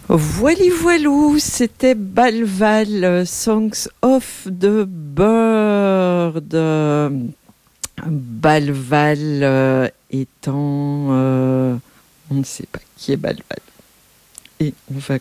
Voili voilou, c'était Balval, Songs of the Bird. Balval étant... on ne sait pas qui est Balval. Et on va